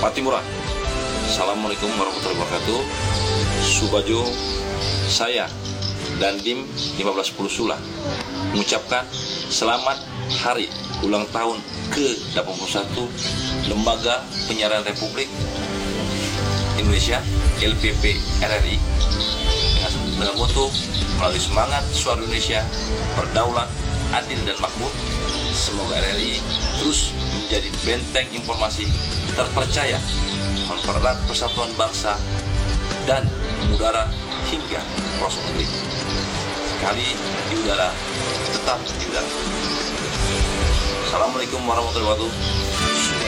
Patimura. Assalamualaikum warahmatullahi wabarakatuh. Subajo, saya dan Dim 1510 Sula mengucapkan selamat hari ulang tahun ke-81 Lembaga Penyiaran Republik Indonesia LPP RRI dengan moto melalui semangat suara Indonesia berdaulat, adil dan makmur. Semoga RRI terus menjadi benteng informasi terpercaya, mempererat persatuan bangsa dan mengudara hingga pelosok negeri. Sekali di udara, tetap di udara. Assalamualaikum warahmatullahi wabarakatuh.